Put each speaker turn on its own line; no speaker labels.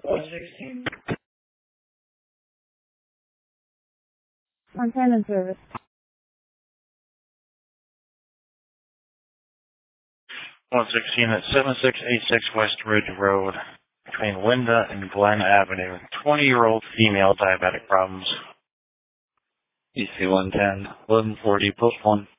116.
110 in service.
116 at 7686 West Ridge Road, between Linda and Glen Avenue. 20-year-old female, diabetic problems.
EC 110, 1140, post 1.